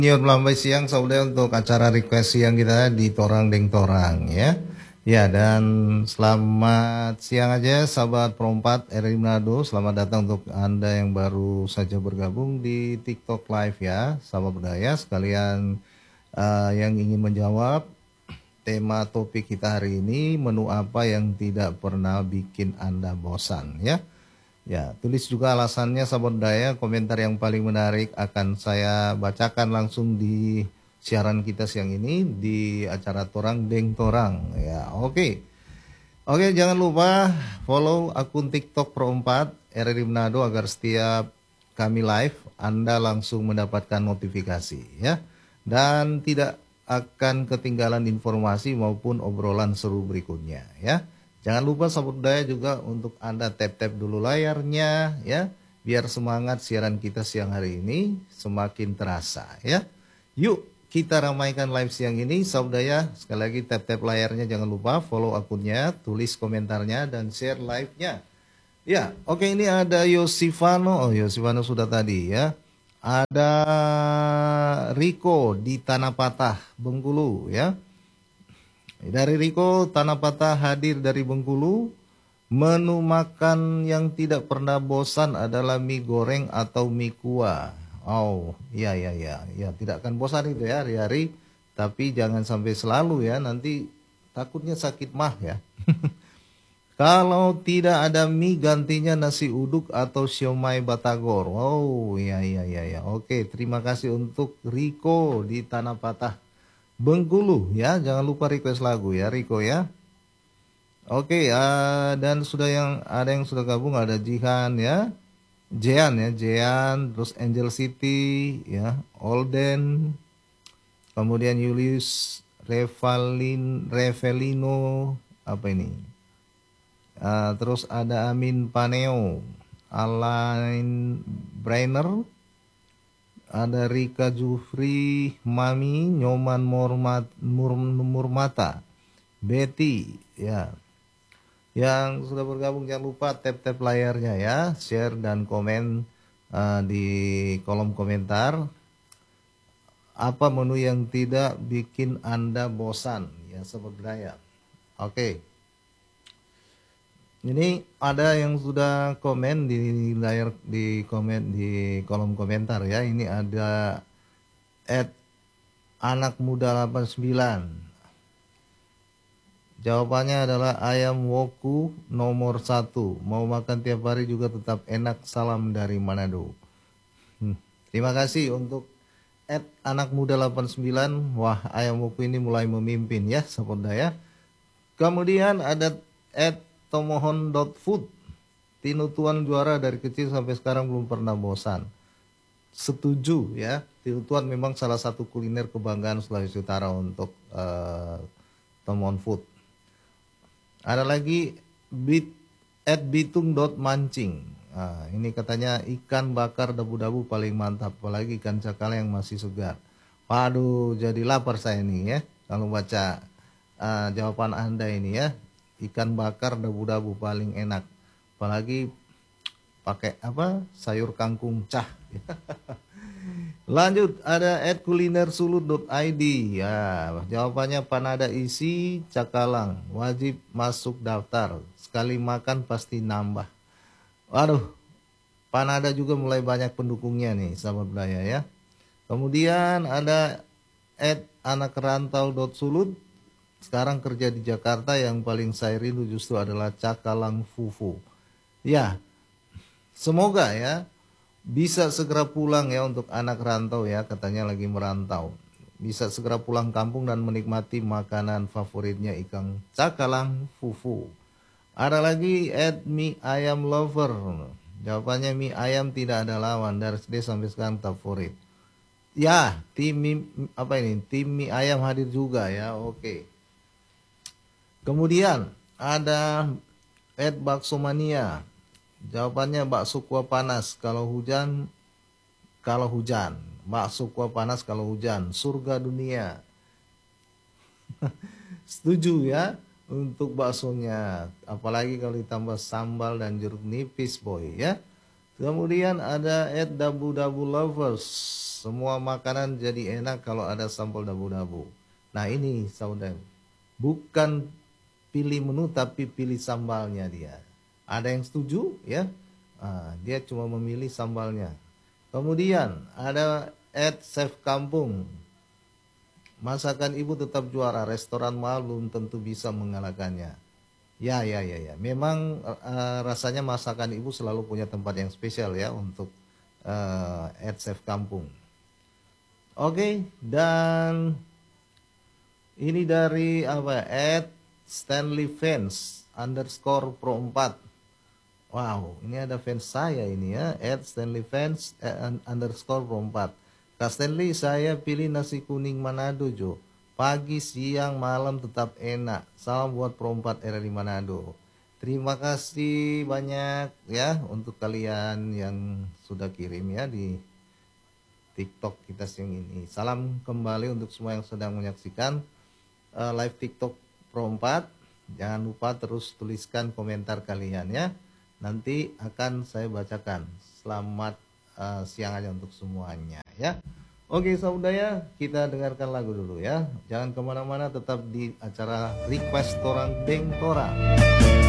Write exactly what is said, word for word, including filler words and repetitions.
Nyun melambai siang saudara untuk acara request siang kita di Torang Deng Torang ya. Ya, dan selamat siang aja sahabat Perompat R I Manado. Selamat datang untuk Anda yang baru saja bergabung di TikTok Live ya. Sahabat budaya sekalian uh, yang ingin menjawab tema topik kita hari ini, menu apa yang tidak pernah bikin Anda bosan ya. Ya, tulis juga alasannya sahabat daya, komentar yang paling menarik akan saya bacakan langsung di siaran kita siang ini di acara Torang Deng Torang. Ya, oke. Okay. Oke, okay, jangan lupa follow akun TikTok Pro empat R R I Manado agar setiap kami live Anda langsung mendapatkan notifikasi ya. Dan tidak akan ketinggalan informasi maupun obrolan seru berikutnya ya. Jangan lupa sahabat budaya juga untuk Anda tap-tap dulu layarnya ya, biar semangat siaran kita siang hari ini semakin terasa ya. Yuk kita ramaikan live siang ini sahabat budaya. Sekali lagi tap-tap layarnya, jangan lupa follow akunnya, tulis komentarnya dan share live-nya. Ya, oke, ini ada Yosifano. Oh, Yosifano sudah tadi ya. Ada Riko di Tanah Patah, Bengkulu ya. Dari Riko, Tanah Patah hadir dari Bengkulu. Menu makan yang tidak pernah bosan adalah mie goreng atau mie kuah. Oh, iya iya iya, ya tidak akan bosan itu ya hari-hari. Tapi jangan sampai selalu ya, nanti takutnya sakit mah ya. Kalau tidak ada mie gantinya nasi uduk atau siomay batagor. Oh, iya iya iya ya. Oke, terima kasih untuk Riko di Tanah Patah, Bengkulu ya, jangan lupa request lagu ya Riko ya. Oke, uh, dan sudah yang ada yang sudah gabung, ada Jihan ya, Jean ya, Jean, terus Angel City ya, Olden, kemudian Julius Revalin, Revelino, apa ini? Uh, terus ada Amin Paneo, Alain Brainer, ada Rika Jufri, Mami, Nyoman Murmat, Mur, Murmata, Betty, ya. Yang sudah bergabung jangan lupa tap-tap layarnya ya, share dan komen uh, di kolom komentar. Apa menu yang tidak bikin Anda bosan ya sobat budaya. Oke. Ini ada yang sudah komen di layar, di komen di kolom komentar ya. Ini ada at anak muda delapan puluh sembilan. Jawabannya adalah ayam woku nomor satu. Mau makan tiap hari juga tetap enak. Salam dari Manado. Hmm. Terima kasih untuk at anak muda delapan puluh sembilan. Wah, ayam woku ini mulai memimpin ya sobat daya. Kemudian ada at tomohon.food. Tinutuan juara dari kecil sampai sekarang belum pernah bosan. Setuju ya. Tinutuan memang salah satu kuliner kebanggaan Sulawesi Utara untuk uh, Tomohon Food. Ada lagi bit at bitung.mancing. Nah, ini katanya ikan bakar dabu-dabu paling mantap, apalagi ikan cakala yang masih segar. Waduh, jadi lapar saya ini ya kalau baca uh, jawaban Anda ini ya. Ikan bakar dabu-dabu paling enak, apalagi pakai apa, sayur kangkung cah. Lanjut, ada at kulinersulut dot i d ya, jawabannya panada isi cakalang, wajib masuk daftar, sekali makan pasti nambah. Waduh, panada juga mulai banyak pendukungnya nih sahabat budaya ya. Kemudian ada at anak rantau dot sulut. Sekarang kerja di Jakarta, yang paling saya rindu justru adalah cakalang fufu. Ya, semoga ya bisa segera pulang ya untuk anak rantau ya, katanya lagi merantau. Bisa segera pulang kampung dan menikmati makanan favoritnya ikan cakalang fufu. Ada lagi at mie ayam lover. Jawabannya mie ayam tidak ada lawan, dari S D sampai sekarang favorit. Ya, tim mie, apa ini? Tim mie ayam hadir juga ya. Oke. Kemudian ada at bakso mania. Jawabannya bakso kuah panas kalau hujan, kalau hujan. Bakso kuah panas kalau hujan, surga dunia. Setuju ya untuk baksonya, apalagi kalau ditambah sambal dan jeruk nipis boy ya. Kemudian ada at dabu-dabu lovers. Semua makanan jadi enak kalau ada sambal dabu-dabu. Nah ini saudara, bukan pilih menu tapi pilih sambalnya dia. Ada yang setuju ya? Nah, dia cuma memilih sambalnya. Kemudian ada at chef kampung. Masakan ibu tetap juara, restoran mahal belum tentu bisa mengalahkannya. Ya, ya, ya, ya. Memang uh, rasanya masakan ibu selalu punya tempat yang spesial ya untuk uh, at chef kampung. Oke, dan ini dari apa? At Stanley Fans underscore pro empat. Wow, ini ada fans saya ini ya. At Stanley Fans eh, underscore pro empat. Kak Stanley, saya pilih nasi kuning Manado Jo. Pagi, siang, malam tetap enak. Salam buat pro empat R R I Manado. Terima kasih banyak ya untuk kalian yang sudah kirim ya di TikTok kita siang ini. Salam kembali untuk semua yang sedang menyaksikan uh, live TikTok pro empat. Jangan lupa terus tuliskan komentar kalian ya. Nanti akan saya bacakan. Selamat uh, siang aja untuk semuanya ya. Oke saudara, kita dengarkan lagu dulu ya. Jangan kemana-mana, tetap di acara Request Torang Deng Torang.